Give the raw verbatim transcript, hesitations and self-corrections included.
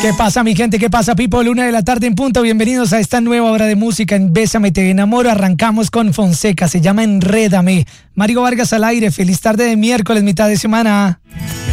¿Qué pasa, mi gente? ¿Qué pasa, people? Una de la tarde en punto. Bienvenidos a esta nueva hora de música en Bésame, te enamoro. Arrancamos con Fonseca, se llama Enrédame. Mario Vargas al aire. Feliz tarde de miércoles, mitad de semana.